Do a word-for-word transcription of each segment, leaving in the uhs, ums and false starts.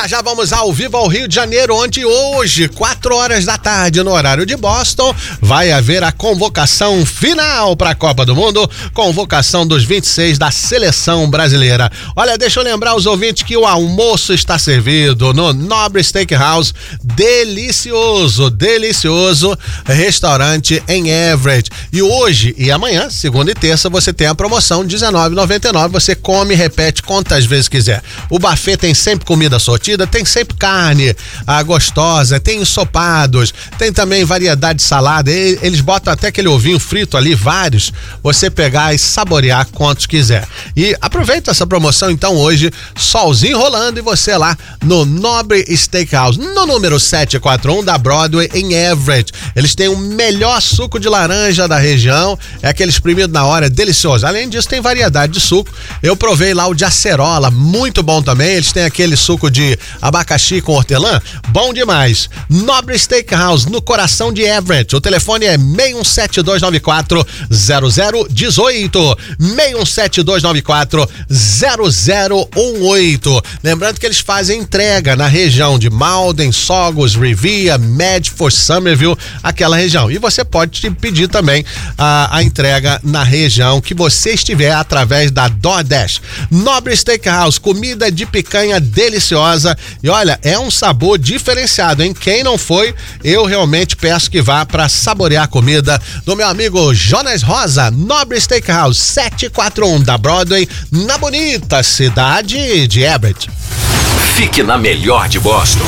Já vamos ao vivo ao Rio de Janeiro, onde hoje, quatro horas da tarde, no horário de Boston, vai haver a convocação final para a Copa do Mundo, convocação dos vinte e seis da seleção brasileira. Olha, deixa eu lembrar os ouvintes que o almoço está servido no Nobre Steakhouse, delicioso, delicioso restaurante em Everett. E hoje e amanhã, segunda e terça, você tem a promoção dezenove reais e noventa e nove centavos, você come e repete quantas vezes quiser. O buffet tem sempre comida sortida, tem sempre carne ah, gostosa, tem ensopados, tem também variedade de salada, e, eles botam até aquele ovinho frito ali, vários, você pegar e saborear quantos quiser. E aproveita essa promoção então hoje, solzinho rolando e você lá no Nobre Steakhouse, no número setecentos e quarenta e um da Broadway em Everett. Eles têm o melhor suco de laranja da região, é aquele espremido na hora, é delicioso. Além disso, tem variedade de suco. Eu provei lá o de acerola, muito bom também. Eles têm aquele suco de abacaxi com hortelã, bom demais. Nobre Steakhouse, no coração de Everett. O telefone é seis um sete dois nove quatro zero zero um oito, seis um sete dois nove quatro zero zero um oito. Lembrando que eles fazem entrega na região de Malden, Saugus, Revere, Medford, Somerville, aquela região. E você pode pedir também a, a entrega na região que você estiver através da DoorDash. Nobre Steakhouse, comida de picanha deliciosa. E olha, é um sabor diferenciado, hein? Quem não foi, eu realmente peço que vá para saborear a comida do meu amigo Jonas Rosa. Nobre Steakhouse, setecentos e quarenta e um da Broadway, na bonita cidade de Everett. Fique na melhor de Boston.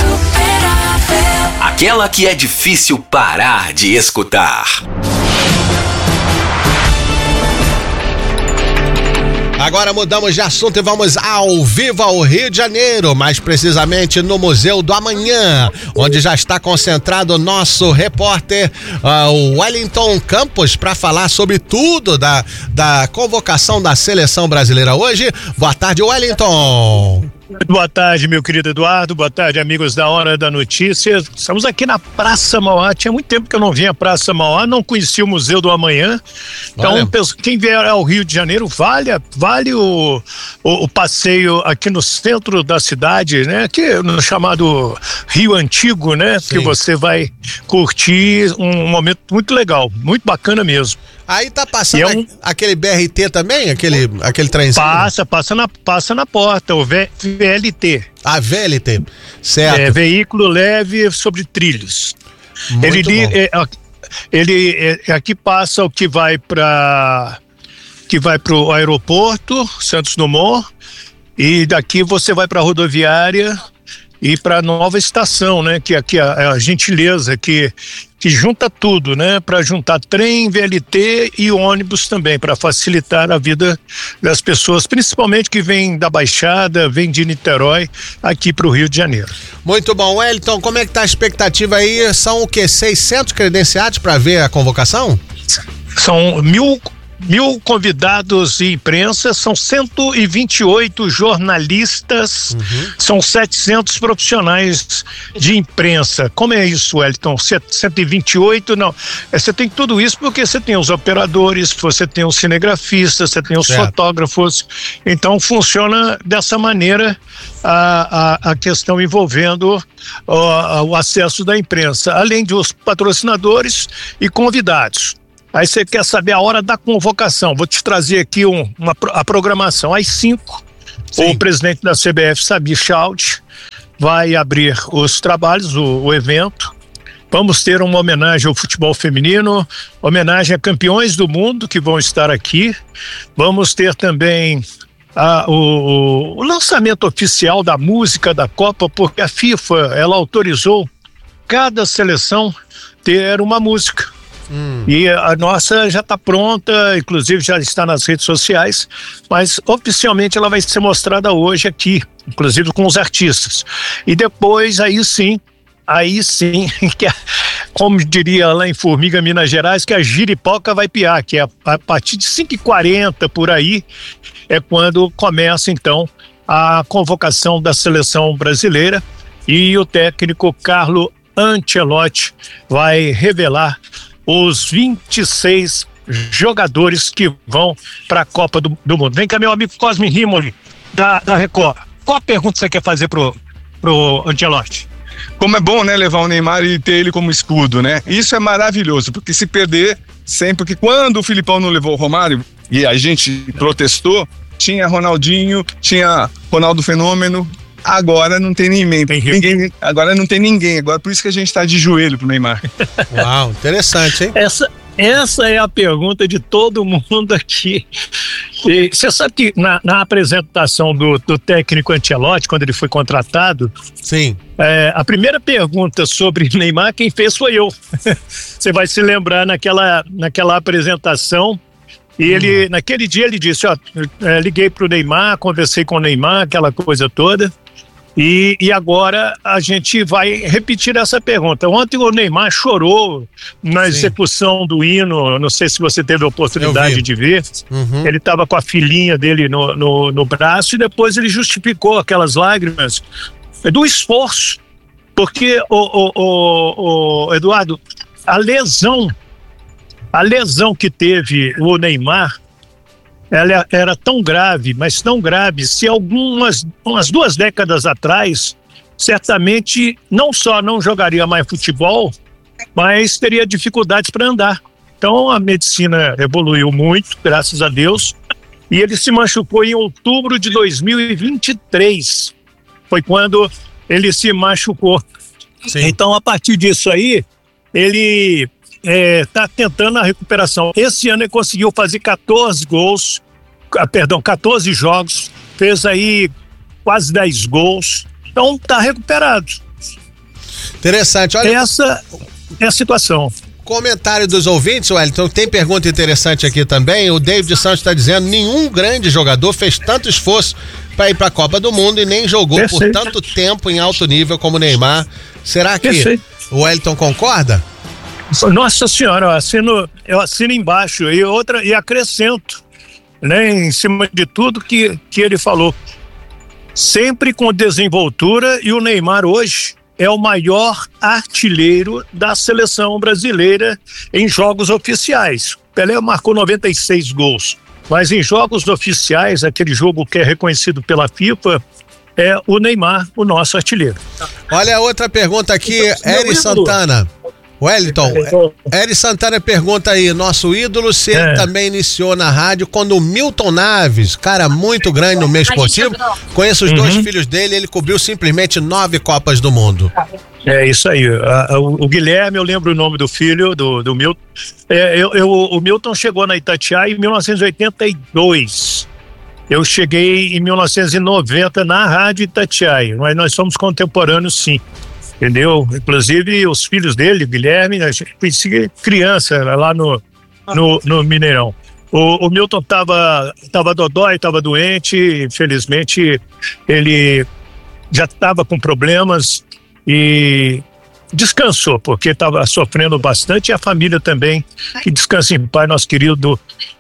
Aquela que é difícil parar de escutar. Agora mudamos de assunto e vamos ao vivo ao Rio de Janeiro, mais precisamente no Museu do Amanhã, onde já está concentrado o nosso repórter uh, Wellington Campos para falar sobre tudo da, da convocação da seleção brasileira hoje. Boa tarde, Wellington. Boa tarde, meu querido Eduardo. Boa tarde, amigos da Hora da Notícia. Estamos aqui na Praça Mauá. Tinha muito tempo que eu não vinha à Praça Mauá, não conhecia o Museu do Amanhã. Então, Olha. quem vier ao Rio de Janeiro, vale, vale o, o, o passeio aqui no centro da cidade, né? Aqui no chamado Rio Antigo, né? Sim. Que você vai curtir um momento muito legal, muito bacana mesmo. Aí tá passando é um... aquele B R T também, aquele, aquele trenzinho? Passa, passa na, passa na porta, o V L T. Ah, V L T, certo. É, veículo leve sobre trilhos. Muito ele, bom. É, ele é, aqui passa o que vai para que vai para o aeroporto Santos Dumont, e daqui você vai para a rodoviária e para a nova estação, né? Que aqui a, a gentileza que que junta tudo, né? Para juntar trem, V L T e ônibus também, para facilitar a vida das pessoas, principalmente que vêm da Baixada, vêm de Niterói, aqui para o Rio de Janeiro. Muito bom, Wellington, como é que tá a expectativa aí? São o quê? seiscentos credenciados para ver a convocação? São mil... Mil convidados e imprensa, são cento e vinte e oito jornalistas, uhum. São setecentos profissionais de imprensa. Como é isso, Wellington? cento e vinte e oito, não. É, você tem tudo isso porque você tem os operadores, você tem os cinegrafistas, você tem os certo. fotógrafos. Então funciona dessa maneira a, a, a questão envolvendo o, o acesso da imprensa, além dos patrocinadores e convidados. Aí você quer saber a hora da convocação. Vou te trazer aqui um, uma, a programação. Às cinco, o presidente da C B F, Samir Chald, vai abrir os trabalhos, o, o evento. Vamos ter uma homenagem ao futebol feminino, homenagem a campeões do mundo que vão estar aqui. Vamos ter também a, o, o lançamento oficial da música da Copa, porque a FIFA, ela autorizou cada seleção ter uma música. Hum. E a nossa já está pronta, inclusive já está nas redes sociais, mas oficialmente ela vai ser mostrada hoje aqui, inclusive com os artistas. E depois, aí sim, aí sim, que é, como diria lá em Formiga, Minas Gerais, que a giripoca vai piar, que é a, a partir de cinco e quarenta por aí, é quando começa então a convocação da seleção brasileira, e o técnico Carlo Ancelotti vai revelar os vinte e seis jogadores que vão para a Copa do, do Mundo. Vem cá, meu amigo Cosme Rimoli, da, da Record. Qual a pergunta você quer fazer pro, pro Ancelotti. Como é bom, né, levar o Neymar e ter ele como escudo, né? Isso é maravilhoso, porque se perder sempre, porque quando o Filipão não levou o Romário e a gente protestou, tinha Ronaldinho, tinha Ronaldo Fenômeno, agora não tem ninguém, ninguém agora não tem ninguém, agora por isso que a gente tá de joelho pro Neymar. Uau, interessante, hein? Essa, essa é a pergunta de todo mundo aqui. E você sabe que na, na apresentação do, do técnico Ancelotti, quando ele foi contratado, sim, é, a primeira pergunta sobre Neymar, quem fez foi eu. Você vai se lembrar naquela, naquela apresentação. E ele, hum. naquele dia ele disse, ó, é, liguei pro Neymar, conversei com o Neymar, aquela coisa toda. E, e agora a gente vai repetir essa pergunta. Ontem o Neymar chorou na Sim. execução do hino, não sei se você teve a oportunidade de ver. Uhum. Ele estava com a filhinha dele no, no, no braço e depois ele justificou aquelas lágrimas do esforço. Porque, o, o, o, o Eduardo, a lesão, a lesão que teve o Neymar, ela era tão grave, mas tão grave, se algumas umas duas décadas atrás, certamente não só não jogaria mais futebol, mas teria dificuldades para andar. Então a medicina evoluiu muito, graças a Deus, e ele se machucou em outubro de dois mil e vinte e três. Foi quando ele se machucou. Sim. Então, a partir disso aí, ele está é, tentando a recuperação. Esse ano ele conseguiu fazer catorze gols, ah, perdão, catorze jogos, fez aí quase dez gols. Então, está recuperado. Interessante. Olha, essa é a situação. Comentário dos ouvintes, Wellington, tem pergunta interessante aqui também. O David Santos está dizendo: nenhum grande jogador fez tanto esforço para ir para a Copa do Mundo e nem jogou Perfeito. por tanto tempo em alto nível como o Neymar. Será que Perfeito. o Wellington concorda? Nossa senhora, eu assino, eu assino embaixo e outra e acrescento, né, em cima de tudo que, que ele falou. Sempre com desenvoltura, e o Neymar hoje é o maior artilheiro da seleção brasileira em jogos oficiais. Pelé marcou noventa e seis gols, mas em jogos oficiais, aquele jogo que é reconhecido pela FIFA, é o Neymar, o nosso artilheiro. Olha a outra pergunta aqui, Eri Santana. Wellington, Eri Santana pergunta aí, nosso ídolo, se é. ele também iniciou na rádio quando o Milton Naves, cara muito grande no meio esportivo, conheço os uhum. dois filhos dele, ele cobriu simplesmente nove Copas do Mundo. É isso aí, o, o Guilherme, eu lembro o nome do filho, do, do Milton, é, eu, eu, o Milton chegou na Itatiaia em mil novecentos e oitenta e dois, eu cheguei em mil novecentos e noventa na rádio Itatiaia, mas nós somos contemporâneos sim. Entendeu? Inclusive os filhos dele, Guilherme, a gente conhecia criança lá no, no, no Mineirão. O, o Milton estava tava dodói, estava doente, infelizmente ele já estava com problemas e descansou, porque estava sofrendo bastante, e a família também, que descanse em paz, nosso querido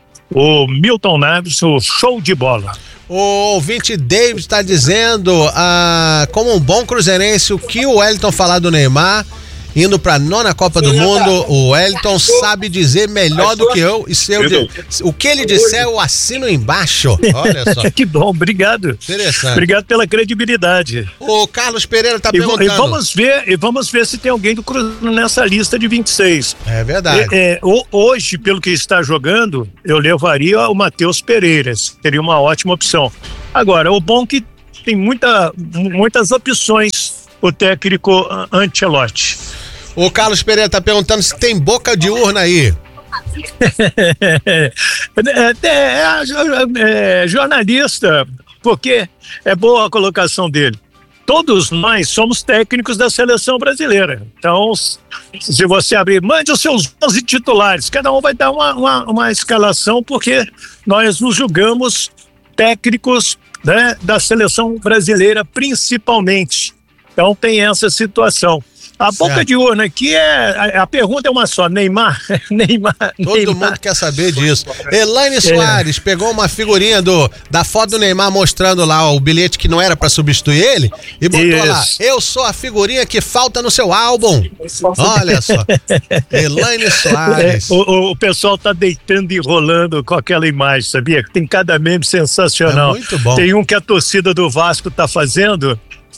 o Milton Naves, o show de bola. O ouvinte David está dizendo, ah, como um bom cruzeirense, o que o Wellington falar do Neymar, indo para a nona Copa do Mundo, o Wellington sabe dizer melhor do que eu, e se eu de, o que ele disser eu assino embaixo. Olha só. Que bom, obrigado. Interessante. Obrigado pela credibilidade. O Carlos Pereira está perguntando. E vamos ver, e vamos ver se tem alguém do Cruzeiro nessa lista de vinte e seis. É verdade. É, é, hoje, pelo que está jogando, eu levaria o Matheus Pereira, seria uma ótima opção. Agora, o bom é que tem muita, muitas opções o técnico Ancelotti. O Carlos Pereira tá perguntando se tem boca de urna aí. é, é, é, jornalista, porque é boa a colocação dele. Todos nós somos técnicos da seleção brasileira. Então, se você abrir, mande os seus onze titulares. Cada um vai dar uma, uma, uma escalação, porque nós nos julgamos técnicos, né, da seleção brasileira, principalmente. Então, tem essa situação. A certo. boca de urna aqui é... A, a pergunta é uma só, Neymar? Neymar Todo Neymar. mundo quer saber disso. Elaine é. Soares pegou uma figurinha do, da foto do Neymar mostrando lá o bilhete que não era pra substituir ele e botou Isso. lá, eu sou a figurinha que falta no seu álbum. Olha só. Elaine Soares. É, o, o pessoal tá deitando e rolando com aquela imagem, sabia? Tem cada meme sensacional. É muito bom. Tem um que a torcida do Vasco tá fazendo,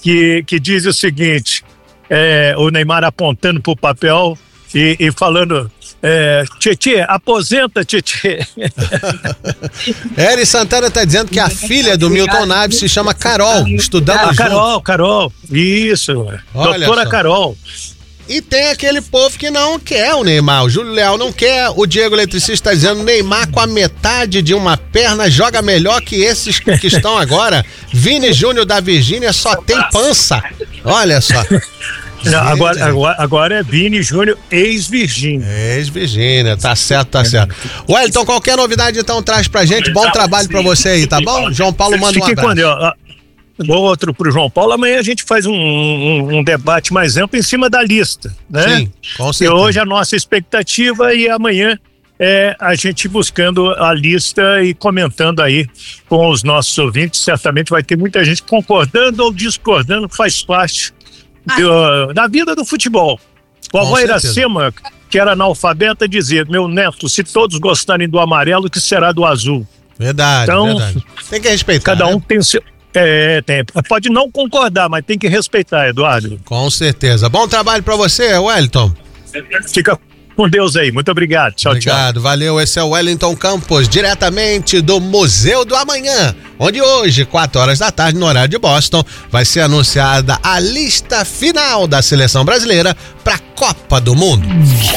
que, que diz o seguinte, é, o Neymar apontando pro papel e, e falando, é, Tietê, aposenta, Tietê. Eri Santana tá dizendo que a filha do Milton Naves se chama Carol, estudamos Ah, Carol, Carol, isso, Olha doutora só. Carol. E tem aquele povo que não quer o Neymar. O Júlio Leal não quer. O Diego Eletricista tá dizendo: Neymar com a metade de uma perna joga melhor que esses que estão agora. Vini Júnior da Virgínia só tem pança. Olha só. Não, agora, agora, agora é Vini Júnior, ex-Virgínia. Ex-Virgínia, tá certo, tá certo. Wellington, qualquer novidade então traz pra gente. Bom trabalho pra você aí, tá bom? João Paulo manda um Fique com abraço. Deus. Ah, outro pro João Paulo, amanhã a gente faz um, um, um debate mais amplo em cima da lista, né? Sim, com E certeza. hoje a nossa expectativa e amanhã é a gente buscando a lista e comentando aí com os nossos ouvintes. Certamente vai ter muita gente concordando ou discordando, faz parte do, da vida do futebol. O avô Iracema, que era analfabeta, dizia: meu neto, se todos gostarem do amarelo, que será do azul? Verdade, Então, verdade. Tem que respeitar. Cada um né? tem seu. É, tem. Pode não concordar, mas tem que respeitar, Eduardo. Com certeza. Bom trabalho pra você, Wellington. Fica com Deus aí. Muito obrigado. Tchau, Obrigado, tchau. valeu. Esse é o Wellington Campos, diretamente do Museu do Amanhã, onde hoje, quatro horas da tarde, no horário de Boston, vai ser anunciada a lista final da seleção brasileira para a Copa do Mundo.